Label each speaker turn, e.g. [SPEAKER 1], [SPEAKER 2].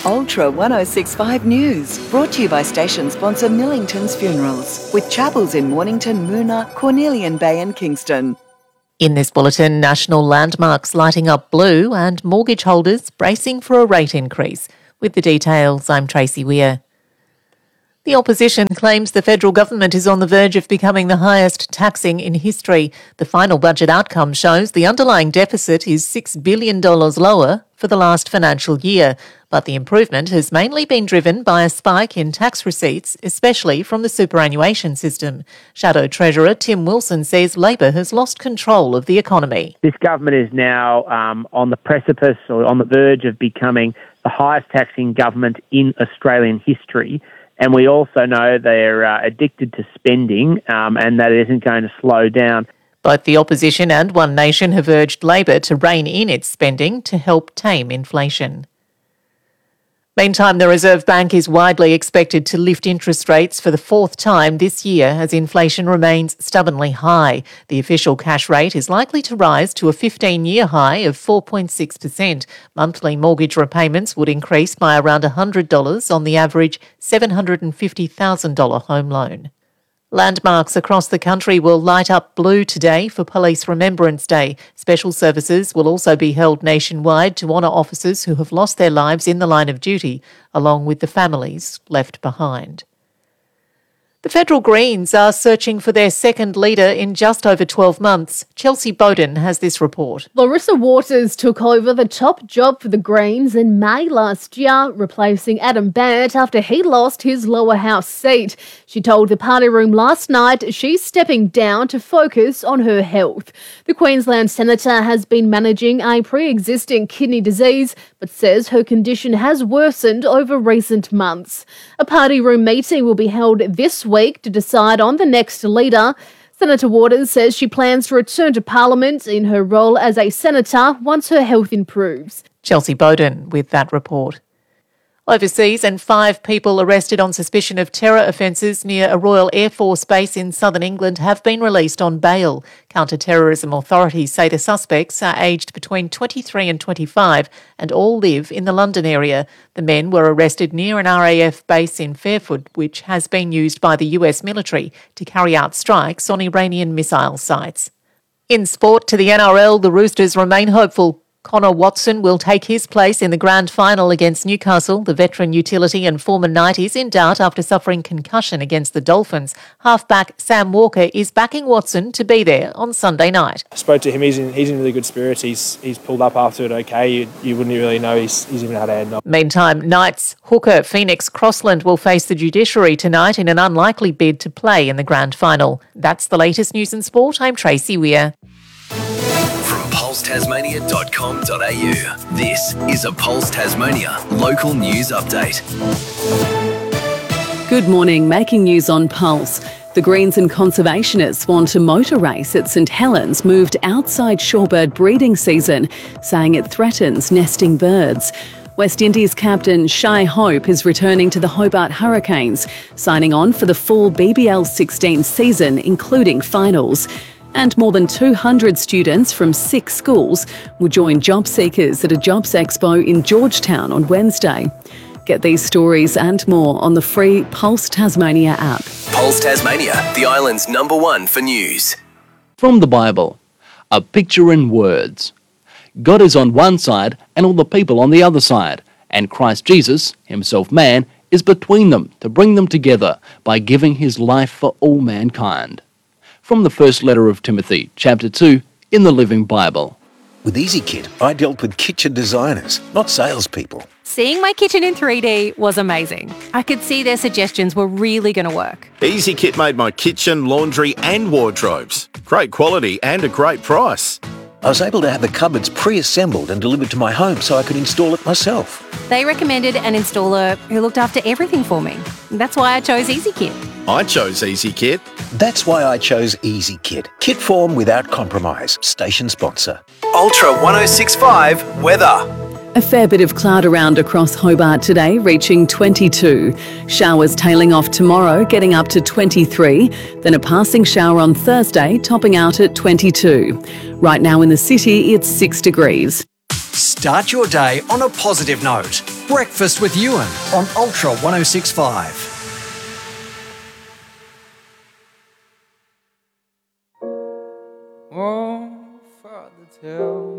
[SPEAKER 1] Ultra 1065 News, brought to you by station sponsor Millington's Funerals, with chapels in Mornington, Moona, Cornelian Bay and Kingston.
[SPEAKER 2] In this bulletin, national landmarks lighting up blue and mortgage holders bracing for a rate increase. With the details, I'm Tracy Weir. The opposition claims the federal government is on the verge of becoming the highest taxing in history. The final budget outcome shows the underlying deficit is $6 billion lower for the last financial year, but the improvement has mainly been driven by a spike in tax receipts, especially from the superannuation system. Shadow Treasurer Tim Wilson says Labor has lost control of the economy.
[SPEAKER 3] This government is now on the precipice or on the verge of becoming the highest taxing government in Australian history. And we also know they're addicted to spending and that it isn't going to slow down.
[SPEAKER 2] Both the opposition and One Nation have urged Labor to rein in its spending to help tame inflation. Meantime, the Reserve Bank is widely expected to lift interest rates for the fourth time this year as inflation remains stubbornly high. The official cash rate is likely to rise to a 15-year high of 4.6%. Monthly mortgage repayments would increase by around $100 on the average $750,000 home loan. Landmarks across the country will light up blue today for Police Remembrance Day. Special services will also be held nationwide to honour officers who have lost their lives in the line of duty, along with the families left behind. The Federal Greens are searching for their second leader in just over 12 months. Chelsea Bowden has this report.
[SPEAKER 4] Larissa Waters took over the top job for the Greens in May last year, replacing Adam Bandt after he lost his lower house seat. She told the party room last night she's stepping down to focus on her health. The Queensland Senator has been managing a pre-existing kidney disease, but says her condition has worsened over recent months. A party room meeting will be held this week to decide on the next leader. Senator Waters says she plans to return to Parliament in her role as a senator once her health improves.
[SPEAKER 2] Chelsea Bowden with that report. Overseas, and 5 people arrested on suspicion of terror offences near a Royal Air Force base in southern England have been released on bail. Counter-terrorism authorities say the suspects are aged between 23 and 25 and all live in the London area. The men were arrested near an RAF base in Fairford, which has been used by the US military to carry out strikes on Iranian missile sites. In sport, to the NRL, the Roosters remain hopeful. Connor Watson will take his place in the grand final against Newcastle. The veteran utility and former Knight is in doubt after suffering concussion against the Dolphins. Halfback Sam Walker is backing Watson to be there on Sunday night.
[SPEAKER 5] I spoke to him. He's in really good spirits. He's pulled up after it okay. You wouldn't really know he's even had a hand up.
[SPEAKER 2] Meantime, Knights hooker Phoenix Crossland will face the judiciary tonight in an unlikely bid to play in the grand final. That's the latest news and sport. I'm Tracy Weir.
[SPEAKER 6] PulseTasmania.com.au. This is a Pulse Tasmania local news update.
[SPEAKER 7] Good morning. Making news on Pulse. The Greens and conservationists want a motor race at St Helens moved outside shorebird breeding season, saying it threatens nesting birds. West Indies captain Shai Hope is returning to the Hobart Hurricanes, signing on for the full BBL 16 season, including finals. And more than 200 students from 6 schools will join job seekers at a jobs expo in Georgetown on Wednesday. Get these stories and more on the free Pulse Tasmania app.
[SPEAKER 6] Pulse Tasmania, the island's #1 for news.
[SPEAKER 8] From the Bible, a picture in words. God is on one side and all the people on the other side, and Christ Jesus, himself man, is between them to bring them together by giving his life for all mankind. From the first letter of Timothy, chapter 2, in the Living Bible.
[SPEAKER 9] With EasyKit, I dealt with kitchen designers, not salespeople.
[SPEAKER 10] Seeing my kitchen in 3D was amazing. I could see their suggestions were really going to work.
[SPEAKER 11] EasyKit made my kitchen, laundry and wardrobes. Great quality and a great price.
[SPEAKER 9] I was able to have the cupboards pre-assembled and delivered to my home so I could install it myself.
[SPEAKER 10] They recommended an installer who looked after everything for me. That's why I chose EasyKit.
[SPEAKER 11] I chose EasyKit.
[SPEAKER 9] That's why I chose EasyKit. Kit form without compromise. Station sponsor.
[SPEAKER 6] Ultra 1065 weather.
[SPEAKER 7] A fair bit of cloud around across Hobart today, reaching 22. Showers tailing off tomorrow, getting up to 23. Then a passing shower on Thursday, topping out at 22. Right now in the city, it's 6 degrees.
[SPEAKER 12] Start your day on a positive note. Breakfast with Ewan on Ultra 1065.
[SPEAKER 13] Oh, Father, tell